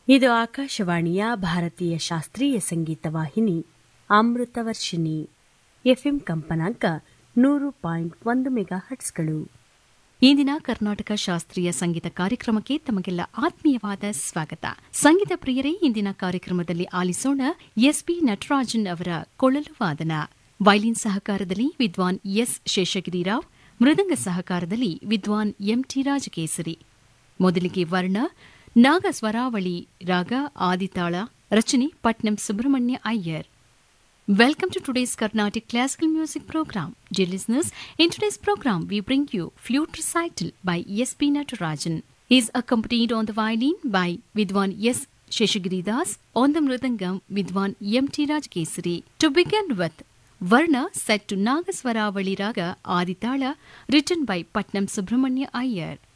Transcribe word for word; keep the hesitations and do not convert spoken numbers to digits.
ಇದು ಆಕಾಶವಾಣಿಯ ಭಾರತೀಯ ಶಾಸ್ತ್ರೀಯ ಸಂಗೀತ ವಾಹಿನಿ ಅಮೃತವರ್ಷಿಣಿ. ಎಫ್ಎಂ ಕಂಪನಾಂಕ ನೂರು ಪಾಯಿಂಟ್ ಒಂದು ಮೆಗಾ ಹಟ್ಸ್ಗಳು. ಇಂದಿನ ಕರ್ನಾಟಕ ಶಾಸ್ತ್ರೀಯ ಸಂಗೀತ ಕಾರ್ಯಕ್ರಮಕ್ಕೆ ತಮಗೆಲ್ಲ ಆತ್ಮೀಯವಾದ ಸ್ವಾಗತ. ಸಂಗೀತ ಪ್ರಿಯರೇ, ಇಂದಿನ ಕಾರ್ಯಕ್ರಮದಲ್ಲಿ ಆಲಿಸೋಣ ಎಸ್ಪಿ ನಟರಾಜನ್ ಅವರ ಕೊಳಲು ವಾದನ. ವೈಲಿನ್ ಸಹಕಾರದಲ್ಲಿ ವಿದ್ವಾನ್ ಎಸ್ ಶೇಷಗಿರಿರಾವ್, ಮೃದಂಗ ಸಹಕಾರದಲ್ಲಿ ವಿದ್ವಾನ್ ಎಂಟಿ ರಾಜಕೇಸರಿ. ಮೊದಲಿಗೆ ವರ್ಣ, ನಾಗ ಸ್ವರಾವಳಿ ರಾಗ ಆದಿತಾಳ, ರಚನೆ Patnam Subrahmanya Iyer. Welcome to today's Carnatic Classical Music Program. Dear listeners, in today's program we bring you Flute Recital by S P Natarajan. He is accompanied on the violin by Vidwan S. Sheshagiridas, on the mridangam Vidwan M T Rajkesari. To begin with, Varna set to Nagaswaravali Raga Aditala, written by Patnam Subramanya Iyer.